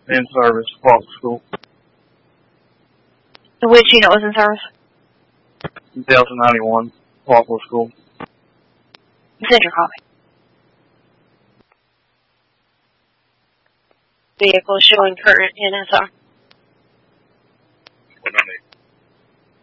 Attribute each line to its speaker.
Speaker 1: In service, Walker School.
Speaker 2: Which unit was in service?
Speaker 1: Delta 91, Walker School.
Speaker 2: Send your copy. Vehicle showing current NSR.